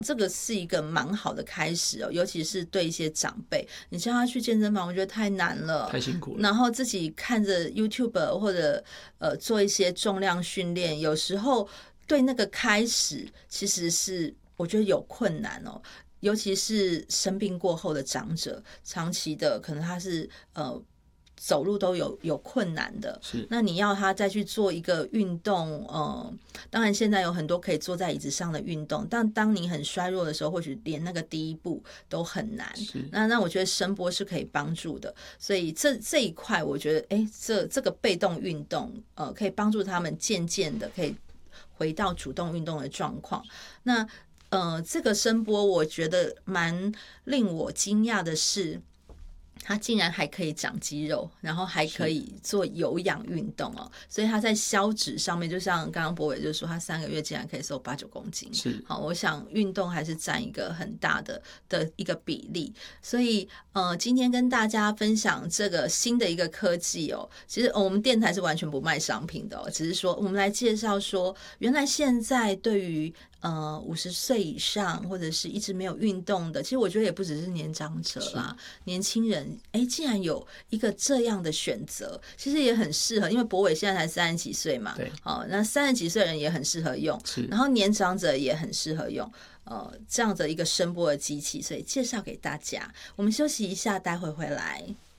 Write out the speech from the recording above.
这个是一个蛮好的开始哦，尤其是对一些长辈，你叫他去健身房，我觉得太难了， 太辛苦了。 然后自己看着 YouTube 或者做一些重量训练，有时候对那个开始其实是我觉得有困难哦。尤其是生病过后的长者，长期的可能他是走路都有困难的，那你要他再去做一个运动，当然现在有很多可以坐在椅子上的运动，但当你很衰弱的时候，或许连那个第一步都很难。那我觉得声波是可以帮助的，所以这一块我觉得，这个被动运动，可以帮助他们渐渐的可以回到主动运动的状况。那这个声波我觉得蛮令我惊讶的是，它竟然还可以长肌肉，然后还可以做有氧运动哦，所以它在消脂上面，就像刚刚博伟就说，他3个月竟然可以瘦8-9公斤， 是好，我想运动还是占一个很大的一个比例，所以今天跟大家分享这个新的一个科技哦，其实我们电台是完全不卖商品的哦，只是说我们来介绍说，原来现在对于50岁以上或者是一直没有运动的，其实我觉得也不只是年长者啦，年轻人竟然有一个这样的选择，其实也很适合，因为博伟现在才30几岁嘛， 对， 那30几岁的人也很适合用，然后年长者也很适合用这样的一个声波的机器，所以介绍给大家。我们休息一下，待会回来。